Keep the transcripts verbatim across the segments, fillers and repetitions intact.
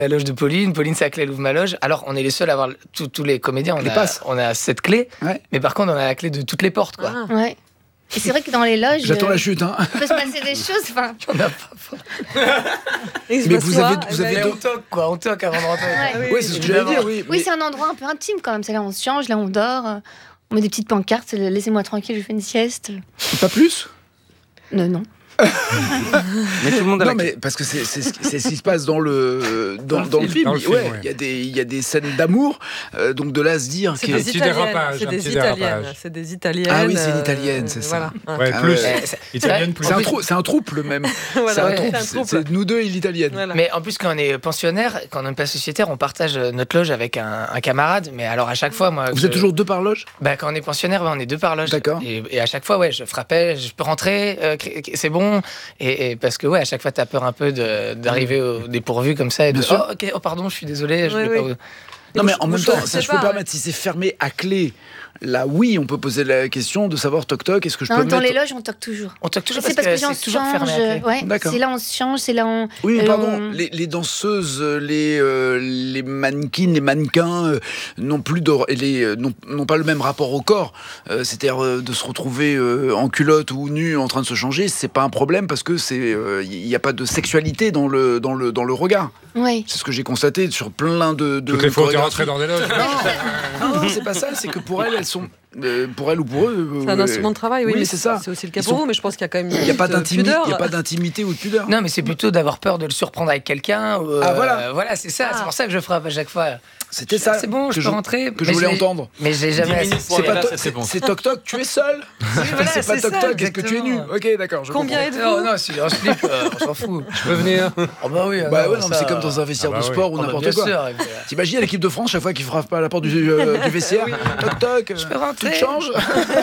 La loge de Pauline, Pauline sa clé, elle ouvre ma loge. Alors on est les seuls à avoir tous, tous les comédiens, on les a, passes. on a cette clé, ouais. mais par contre on a la clé de toutes les portes, quoi. Ah. Ouais. Et c'est vrai que dans les loges, j'attends la chute, hein. il peut se passer des choses. Enfin, on a pas. Mais vous avez, vous avez Mais deux... on toque, quoi, on toque avant de rentrer. Ouais. Ah, oui, oui, c'est ce que j'allais dire, oui. oui, mais... c'est un endroit un peu intime quand même. C'est là où on se change, là où on dort. On met des petites pancartes. Laissez-moi tranquille, je fais une sieste. Pas plus. Non, non. Mais tout le monde a non la mais parce que c'est, c'est, c'est ce qui se passe dans le dans, dans le film. Dans le film, ouais, ouais. il y a des il y a des scènes d'amour, euh, donc de là à se dire C'est que des petit Italiennes. dérapage, C'est un des petit Italiennes. dérapage. C'est des Italiennes. Ah oui, c'est une euh, Italienne, c'est ça. Voilà. Ouais, Ah plus. ouais. Italienne, plus. c'est un trou, c'est un trouble même. Voilà, c'est un ouais, trouble. c'est un C'est, trouble. c'est nous deux et l'italienne. Voilà. Mais en plus, quand on est pensionnaire, quand on n'est pas sociétaire, on partage notre loge avec un, un camarade. Mais alors à chaque fois, moi, Vous je- êtes toujours deux par loge. bah, quand on est pensionnaire, ouais, on est deux par loge. D'accord. Et, et à chaque fois, ouais, je frappais, je peux rentrer, euh, c'est bon. Et, et parce que ouais, à chaque fois, t'as peur un peu de, d'arriver au dépourvu comme ça et de Bien sûr. oh ok, oh pardon, je suis désolé. Je Oui, voulais oui. pas... Non mais en vous même temps, choisissez ça je peux pas, permettre si c'est fermé à clé. Là, oui, on peut poser la question de savoir toc toc. Est-ce que je Non, peux dans mettre... les loges, on toque toujours. On toque toujours C'est parce, parce que, que les gens c'est se toujours fermé à clé. changent. Ouais, D'accord. c'est là où on se change, c'est là où on. Oui, mais euh, pardon, on- les, les danseuses, les, euh, les mannequins, les mannequins euh, n'ont plus de, et les, euh, n'ont, n'ont pas le même rapport au corps. Euh, c'est-à-dire euh, de se retrouver euh, en culotte ou nu en train de se changer, c'est pas un problème parce que c'est, il n'y a pas de sexualité dans le, dans le, dans le regard. Ouais. C'est ce que j'ai constaté sur plein de. de Toutes les fois où t'es chorégraphies. rentré dans des loges. Non, non, c'est pas ça. C'est que pour elles, elles sont, euh, pour elles ou pour eux. C'est un euh, instrument de travail, oui. oui, mais c'est ça. C'est aussi le cas Ils pour sont- vous, mais je pense qu'il y a quand même une Il n'y a pas petite d'intimité, pudeur. il y a pas d'intimité ou de pudeur. Non, mais c'est plutôt d'avoir peur de le surprendre avec quelqu'un. Ou, Ah, euh, voilà. Voilà, c'est ça. Ah. C'est pour ça que je frappe à chaque fois. C'était ça. C'est bon, que je peux rentrer. Que je Mais voulais l'ai- entendre. Mais j'ai jamais. minutes pour C'est pas, arriver à to- cette c'est, réponse. c'est toc toc, tu es seul. voilà, c'est pas c'est toc ça, toc, est-ce que tu es nu? exactement. Ok, d'accord. Je Combien comprends. êtes-vous Oh non, s'il est en slip, euh, on s'en fout. Je peux venir. Oh bah oui. Bah non, ouais, non, mais ça, c'est comme dans un vestiaire Ah bah de oui. sport ou oh bah n'importe bien quoi. sûr, et puis, euh, T'imagines l'équipe de France chaque fois qu'ils frappent à la porte du, euh, du vestiaire? Toc toc. Je peux rentrer. Tu te changes.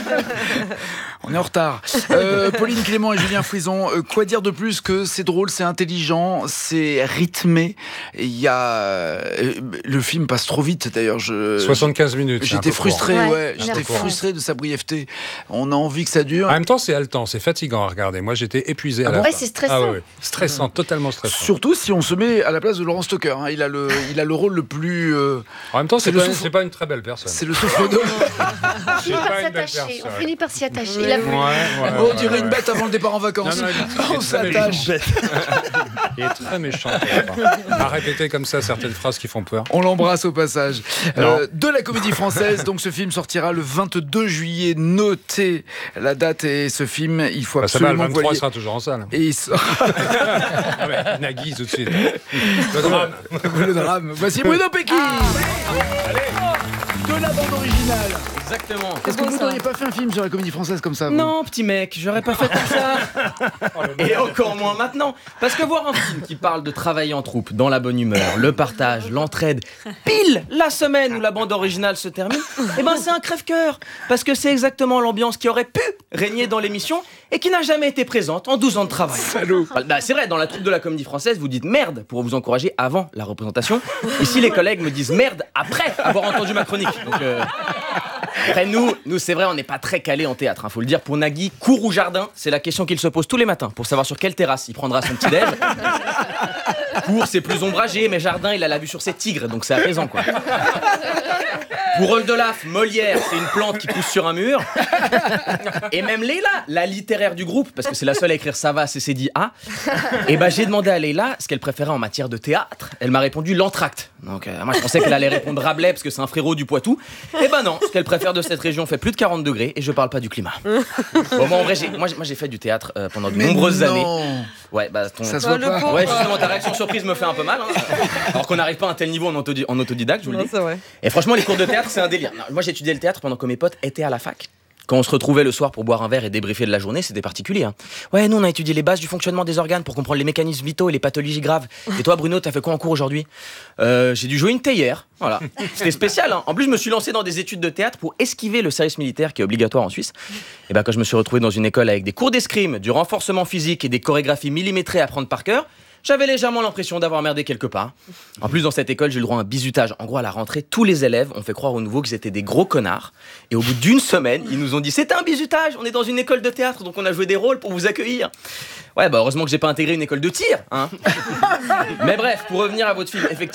On est en retard. Euh, Pauline Clément et Julien Fouison, euh, quoi dire de plus que c'est drôle, c'est intelligent, c'est rythmé. Il y a euh, le film passe trop vite d'ailleurs. Je soixante-quinze minutes. c'est un J'étais peu court. frustré, ouais, Ouais, j'étais une heure frustré de sa brièveté. On a envie que ça dure. En même temps, c'est haletant, c'est fatigant à regarder. Moi, j'étais épuisé à Ah la bon fin. Ouais, c'est stressant. Ah ouais, ouais. Stressant, totalement stressant. Surtout si on se met à la place de Laurent Stocker. Hein. Il, a le, il a le rôle le plus. euh, En même temps, c'est, C'est le pas, souffle- c'est pas une très belle personne. c'est le souffle d'eau. On finit pas par une belle s'attacher. personne. On finit par s'y attacher. Ouais. Il a- Ouais, ouais, Oh, on ouais, dirait ouais. une bête avant le départ en vacances. Non, non, il- il est on très s'attache. Il est très méchant. À répéter comme ça certaines phrases qui font peur. On l'embrasse au passage. Non. Euh, de la comédie française. Donc ce film sortira le vingt-deux juillet. Notez la date et ce film, il faut Bah, ça va, le absolument vingt-trois, voir. il sera toujours en salle. Et il sort- Ah ouais, Nagui, tout de suite. Le drame. le drame. Voici Bruno Pecky. De la bande originale. Exactement. Est-ce que vous n'auriez pas fait un film sur la comédie française comme ça vous Non, petit mec, j'aurais pas fait comme ça. Et encore moins maintenant. Parce que voir un film qui parle de travailler en troupe, dans la bonne humeur, le partage, l'entraide, pile la semaine où la bande originale se termine, eh ben c'est un crève-cœur. Parce que c'est exactement l'ambiance qui aurait pu régner dans l'émission et qui n'a jamais été présente en douze ans de travail. Salaud. Bah, c'est vrai, dans la troupe de la comédie française, vous dites merde pour vous encourager avant la représentation. Ici, les collègues me disent merde après avoir entendu ma chronique. Donc, euh, après, nous, nous c'est vrai, on n'est pas très calés en théâtre, hein, faut le dire. Pour Nagui, cour ou jardin, c'est la question qu'il se pose tous les matins pour savoir sur quelle terrasse il prendra son petit-déj. Cour, c'est plus ombragé, mais jardin, il a la vue sur ses tigres, donc c'est apaisant, quoi. Pour Oldelaf, Molière, c'est une plante qui pousse sur un mur. Et même Leïla, la littéraire du groupe, parce que c'est la seule à écrire ça va, c'est dit A. Et bah j'ai demandé à Leïla ce qu'elle préférait en matière de théâtre. Elle m'a répondu l'entracte. Donc euh, moi je pensais qu'elle allait répondre Rabelais parce que c'est un frérot du Poitou. Et bah non, ce qu'elle préfère de cette région fait plus de quarante degrés et je parle pas du climat. Bon, moi en vrai, j'ai, moi, j'ai, moi, j'ai fait du théâtre euh, pendant de Mais nombreuses non. années. Ouais, bah ton. Ça se Oh, voit le pas. pauvre. Ouais, justement, ta réaction surprise me fait un peu mal. Hein. Alors qu'on n'arrive pas à un tel niveau en, autodi- en autodidacte, je vous le Non, dis. c'est vrai. Et franchement, les cours de théâtre, c'est un délire. Non, moi, j'ai étudié le théâtre pendant que mes potes étaient à la fac. Quand on se retrouvait le soir pour boire un verre et débriefer de la journée, c'était particulier. Hein. Ouais, nous, on a étudié les bases du fonctionnement des organes pour comprendre les mécanismes vitaux et les pathologies graves. Et toi, Bruno, t'as fait quoi en cours aujourd'hui ? euh, J'ai dû jouer une théière. Voilà. C'était spécial. Hein. En plus, je me suis lancé dans des études de théâtre pour esquiver le service militaire qui est obligatoire en Suisse. Et ben, quand je me suis retrouvé dans une école avec des cours d'escrime, du renforcement physique et des chorégraphies millimétrées à prendre par cœur, j'avais légèrement l'impression d'avoir merdé quelque part. En plus, dans cette école, j'ai eu le droit à un bizutage. En gros, à la rentrée, tous les élèves ont fait croire aux nouveaux qu'ils étaient des gros connards. Et au bout d'une semaine, ils nous ont dit « C'est un bizutage, on est dans une école de théâtre, donc on a joué des rôles pour vous accueillir. » Ouais, bah heureusement que j'ai pas intégré une école de tir, hein. Mais bref, pour revenir à votre film, effectivement,